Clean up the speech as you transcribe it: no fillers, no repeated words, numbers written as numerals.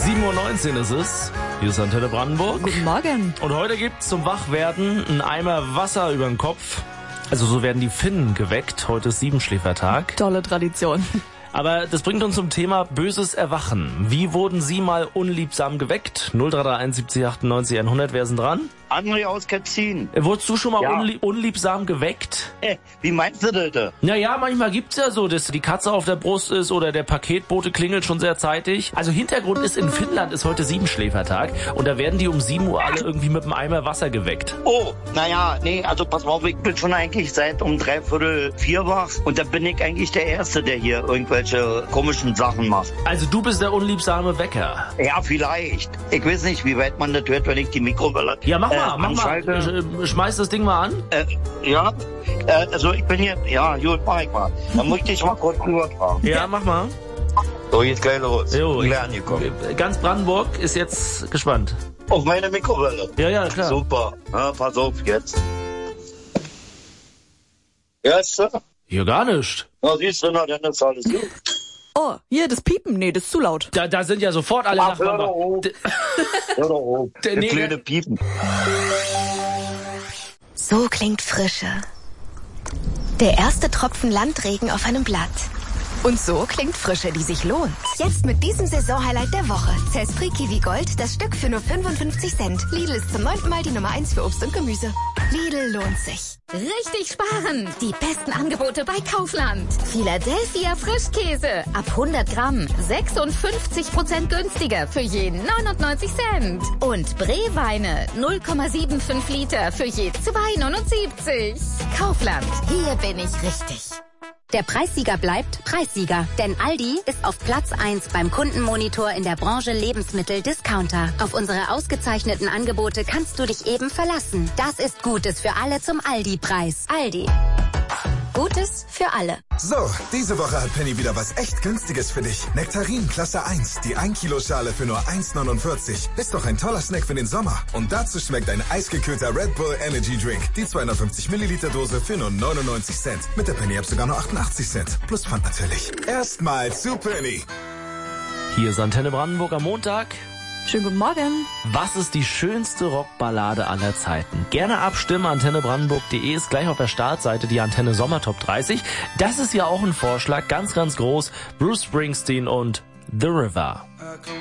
7:19 Uhr ist es. Hier ist Antenne Brandenburg. Guten Morgen. Und heute gibt's zum Wachwerden einen Eimer Wasser über den Kopf. Also so werden die Finnen geweckt. Heute ist Siebenschläfertag. Tolle Tradition. Aber das bringt uns zum Thema böses Erwachen. Wie wurden Sie mal unliebsam geweckt? 0331 70 98 100. Wer ist denn dran? André aus Ketzin. Wurdest du schon mal Ja. unliebsam geweckt? Wie meinst du das? Naja, manchmal gibt's ja so, dass die Katze auf der Brust ist oder der Paketbote klingelt schon sehr zeitig. Also Hintergrund ist, in Finnland ist heute Siebenschläfertag und da werden die um 7 Uhr alle irgendwie mit einem Eimer Wasser geweckt. Oh, naja, nee, also pass auf, ich bin schon eigentlich seit um 3:45 wach und da bin ich eigentlich der Erste, der hier irgendwelche komischen Sachen macht. Also du bist der unliebsame Wecker. Ja, vielleicht. Ich weiß nicht, wie weit man das hört, wenn ich die Mikrowelle Ja, mach mal. anschalte. Schmeiß das Ding mal an. Ja, also ich bin hier, ja, gut, mach ich mal. Dann muss ich dich mal kurz rübertragen. Ja, mach mal. So, jetzt gleich los. Jo, Ich bin angekommen. ganz Brandenburg ist jetzt gespannt. Auf meine Mikrowelle. Ja, klar. Super. Ja, pass auf jetzt. Erste? Hier gar nicht. Na, siehst du, na, dann ist alles gut. Oh, hier, das Piepen. Nee, das ist zu laut. Da sind ja sofort alle Ach, Nachbarn. hör doch auf. Hör doch auf. Der Der Neger- kleine Piepen. So klingt Frische. Der erste Tropfen Landregen auf einem Blatt. Und so klingt Frische, die sich lohnt. Jetzt mit diesem Saisonhighlight der Woche. Zespri Kiwi Gold, das Stück für nur 55 Cent. Lidl ist zum 9. Mal die Nummer 1 für Obst und Gemüse. Lidl lohnt sich. Richtig sparen! Die besten Angebote bei Kaufland. Philadelphia Frischkäse. Ab 100 Gramm. 56% günstiger für je 99 Cent. Und Breweine. 0,75 Liter für je 2,79. Kaufland. Hier bin ich richtig. Der Preissieger bleibt Preissieger, denn Aldi ist auf Platz 1 beim Kundenmonitor in der Branche Lebensmittel-Discounter. Auf unsere ausgezeichneten Angebote kannst du dich eben verlassen. Das ist Gutes für alle zum Aldi-Preis. Aldi. Gutes für alle. So, diese Woche hat Penny wieder was echt Günstiges für dich. Nektarin Klasse 1, die 1 Kilo Schale für nur 1,49. Ist doch ein toller Snack für den Sommer. Und dazu schmeckt ein eisgekühlter Red Bull Energy Drink. Die 250 Milliliter Dose für nur 99 Cent. Mit der Penny-App sogar nur 88 Cent. Plus Pfand natürlich. Erstmal zu Penny. Hier ist Antenne Brandenburg am Montag. Schönen guten Morgen. Was ist die schönste Rockballade aller Zeiten? Gerne abstimmen, antennebrandenburg.de ist gleich auf der Startseite die Antenne Sommer Top 30. Das ist ja auch ein Vorschlag, ganz, ganz groß. Bruce Springsteen und The River.